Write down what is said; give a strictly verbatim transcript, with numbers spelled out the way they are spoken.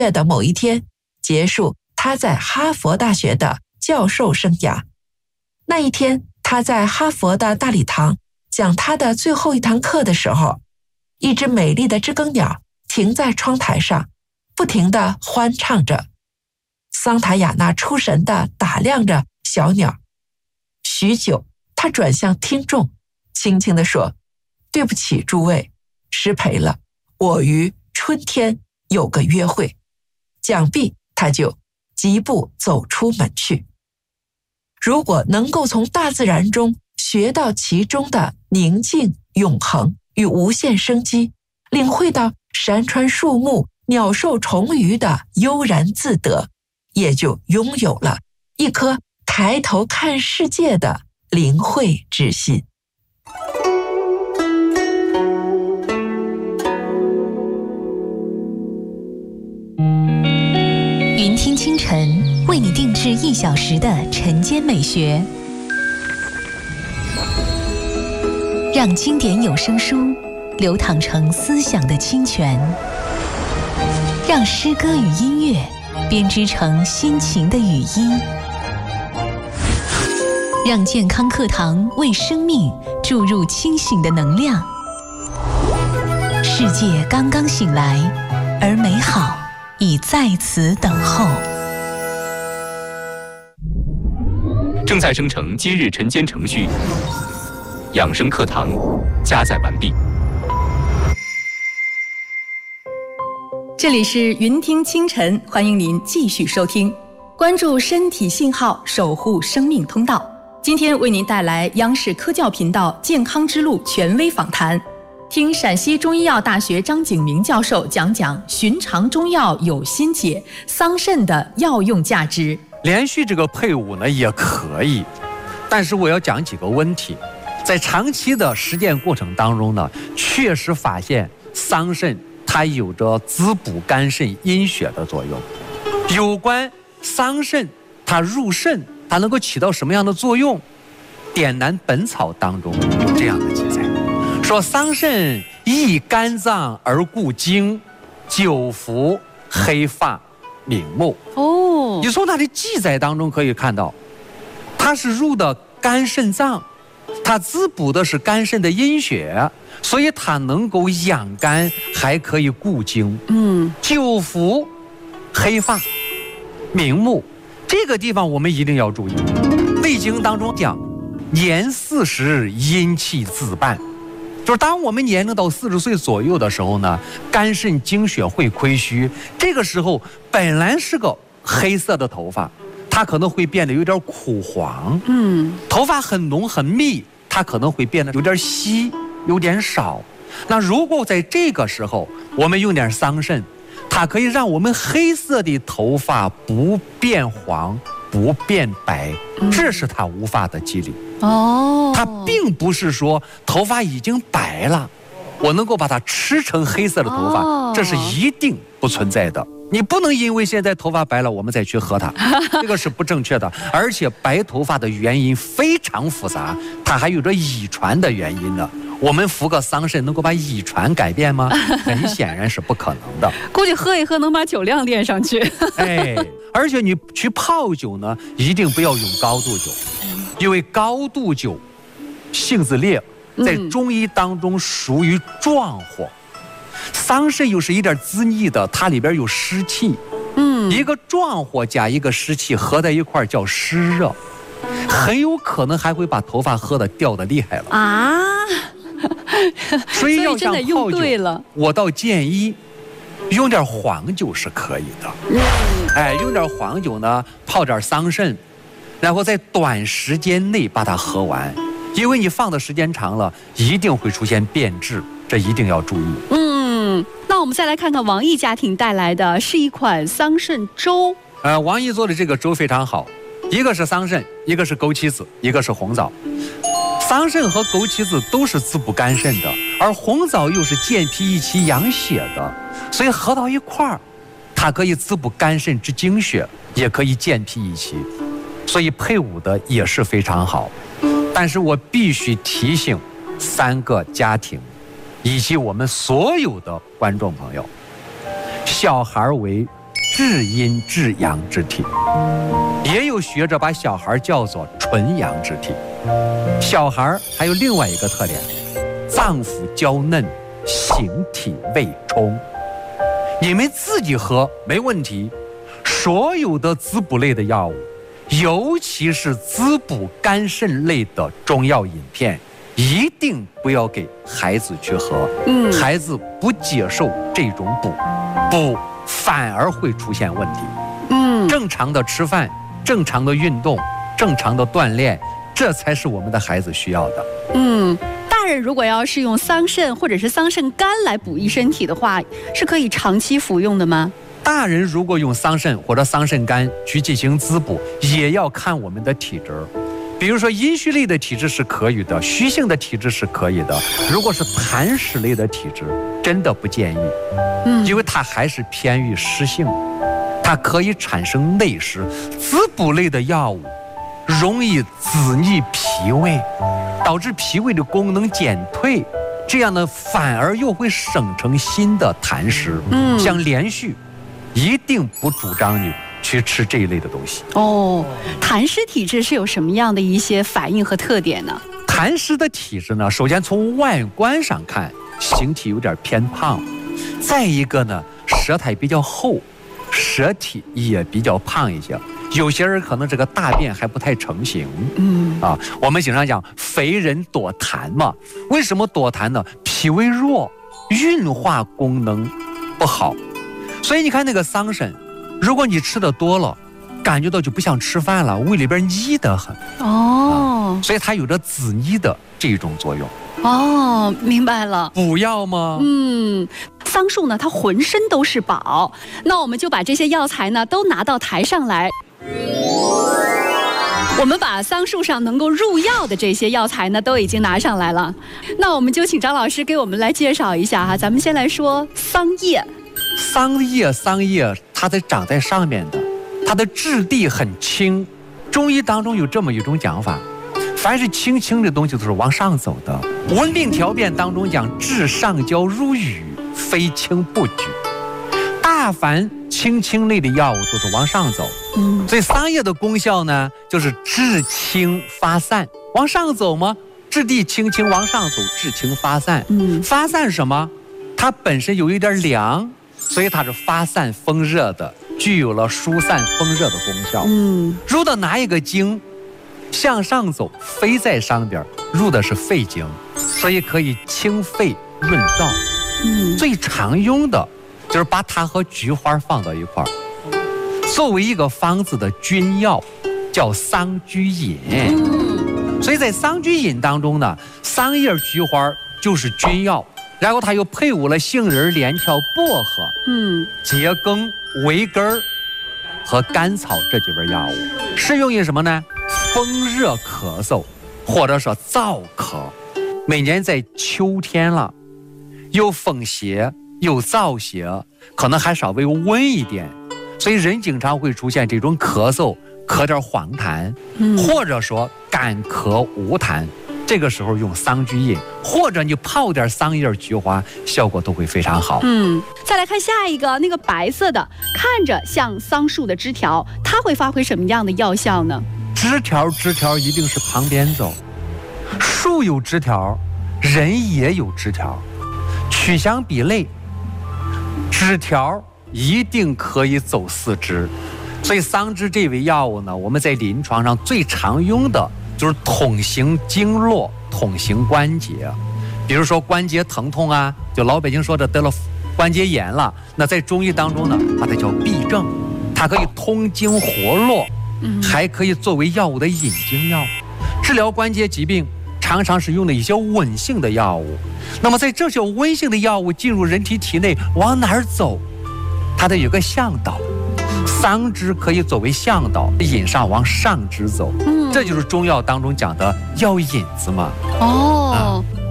月的某一天，结束他在哈佛大学的教授生涯。那一天，他在哈佛的大礼堂讲他的最后一堂课的时候，一只美丽的知更鸟停在窗台上，不停地欢唱着。桑塔亚纳出神地打量着小鸟，许久，他转向听众，轻轻地说：“对不起，诸位，失陪了。我于春天有个约会。”讲毕，他就疾步走出门去。如果能够从大自然中学到其中的宁静、永恒与无限生机，领会到山川树木、鸟兽虫鱼的悠然自得，也就拥有了一颗抬头看世界的灵慧之心。 云听清晨为你定制一小时的晨间美学，让经典有声书流淌成思想的清泉，让诗歌与音乐编织成心情的语音，让健康课堂为生命注入清醒的能量。世界刚刚醒来，而美好已在此等候。 正在生成今日晨间程序，养生课堂加载完毕。 这里是云听清晨，欢迎您继续收听，关注身体信号，守护生命通道。今天为您带来央视科教频道健康之路权威访谈，听陕西中医药大学张景明教授讲讲寻常中药有心解，桑葚的药用价值。 连续这个配伍呢也可以，但是我要讲几个问题。在长期的实践过程当中呢，确实发现桑葚它有着滋补肝肾阴血的作用。有关桑葚它入肾，它能够起到什么样的作用？典南本草当中有这样的记载，说桑葚益肝脏而固精，久服黑发明目。哦，你从它的记载当中可以看到，它是入的肝肾脏，它滋补的是肝肾的阴血，所以它能够养肝，还可以固精。嗯，久服黑发明目，这个地方我们一定要注意。《胃经》当中讲，年四十阴气自半，就是当我们年龄到四十岁左右的时候呢，肝肾精血会亏虚，这个时候本来是个黑色的头发，它可能会变得有点枯黄。嗯，头发很浓很密，它可能会变得有点稀，有点少。那如果在这个时候我们用点桑葚，它可以让我们黑色的头发不变黄不变白，这是它无法的机理。哦，它并不是说头发已经白了，我能够把它吃成黑色的头发，哦，这是一定不存在的。你不能因为现在头发白了，我们再去喝它，这个是不正确的。而且白头发的原因非常复杂，它还有着遗传的原因呢。我们服个桑葚能够把遗传改变吗？很显然是不可能的。 估计喝一喝能把酒量练上去。 哎，而且你去泡酒呢，一定不要用高度酒，因为高度酒性子烈，在中医当中属于壮火。桑葚又是一点滋腻的，它里边有湿气。嗯，一个壮火加一个湿气合在一块叫湿热，很有可能还会把头发喝得掉得厉害了啊。所以要想泡酒，我倒建议用点黄酒是可以的。嗯，哎，用点黄酒呢，泡点桑葚，然后在短时间内把它喝完，因为你放的时间长了，一定会出现变质，这一定要注意。 嗯，那我们再来看看王毅家庭带来的是一款桑葚粥。 呃，王毅做的这个粥非常好，一个是桑葚，一个是枸杞子，一个是红枣。桑葚和枸杞子都是滋补肝肾的，而红枣又是健脾益气养血的，所以合到一块儿，它可以滋补肝肾之精血，也可以健脾益气，所以配伍的也是非常好。但是我必须提醒三个家庭以及我们所有的观众朋友，小孩为至阴至阳之体，也有学者把小孩叫做纯阳之体。小孩还有另外一个特点，脏腑娇嫩，形体未充。你们自己喝没问题，所有的滋补类的药物，尤其是滋补肝肾类的中药饮片，一定不要给孩子去喝。嗯，孩子不接受这种补，补反而会出现问题。嗯，正常的吃饭，正常的运动，正常的锻炼，这才是我们的孩子需要的。 嗯，大人如果要是用桑葚或者是桑葚干来补益身体的话，是可以长期服用的吗？ 大人如果用桑葚或者桑葚干去进行滋补，也要看我们的体质。比如说阴虚类的体质是可以的，虚性的体质是可以的。如果是痰湿类的体质，真的不建议，嗯，因为它还是偏于湿性，它可以产生内湿。滋补类的药物容易滋逆脾胃，导致脾胃的功能减退，这样呢反而又会生成新的痰湿。嗯，像连续，一定不主张你去吃这一类的东西。 哦，痰湿体质是有什么样的一些反应和特点呢？ 痰湿的体质呢，首先从外观上看，形体有点偏胖，再一个呢，舌苔比较厚，舌体也比较胖一些。有些人可能这个大便还不太成型。嗯啊，我们经常讲肥人多痰嘛，为什么多痰呢？脾胃弱，运化功能不好。所以你看那个桑葚，如果你吃的多了，感觉到就不想吃饭了，胃里边腻得很。哦、啊，所以它有着滋腻的这种作用。 哦，明白了。 补药吗？ 嗯，桑树呢，它浑身都是宝。那我们就把这些药材呢，都拿到台上来。我们把桑树上能够入药的这些药材呢，都已经拿上来了。那我们就请张老师给我们来介绍一下哈。咱们先来说桑叶。 桑叶，桑叶，它在长在上面的，它的质地很轻。中医当中有这么一种讲法，凡是轻轻的东西都是往上走的。温病条辨当中讲，至上焦如雨，非轻不举。大凡轻轻类的药物都是往上走。嗯，所以桑叶的功效呢，就是治轻发散。往上走吗？质地轻轻往上走，治轻发散。嗯，发散什么？它本身有一点凉，所以它是发散风热的，具有了疏散风热的功效。嗯，入的哪一个经？向上走，飞在上边，入的是肺经，所以可以清肺润燥。嗯，最常用的就是把它和菊花放到一块儿，作为一个方子的君药，叫桑菊饮。嗯，所以在桑菊饮当中呢，桑叶菊花就是君药。然后它又配伍了杏仁、连翘、薄荷、嗯、桔梗、维根和甘草这几味药物，适用于什么呢？风热咳嗽，或者说燥咳。每年在秋天了，又风邪又燥邪，可能还稍微温一点，所以人经常会出现这种咳嗽，咳点黄痰，嗯、或者说干咳无痰。这个时候用桑菊饮，或者你泡点桑叶菊花，效果都会非常好。 嗯，再来看下一个，那个白色的，看着像桑树的枝条，它会发挥什么样的药效呢？ 枝条，枝条一定是旁边走。树有枝条，人也有枝条，取香比类，枝条一定可以走四肢。所以桑枝这味药物呢，我们在临床上最常用的就是通行经络，通行关节。比如说关节疼痛啊，就老北京说的得了关节炎了，那在中医当中呢，把它叫痹症，它可以通经活络，还可以作为药物的引经药。治疗关节疾病常常是用的一些温性的药物。那么在这些温性的药物进入人体体内，往哪儿走？它得有个向导。桑枝可以作为向导，引上往上肢走，嗯，这就是中药当中讲的药引子嘛。哦。啊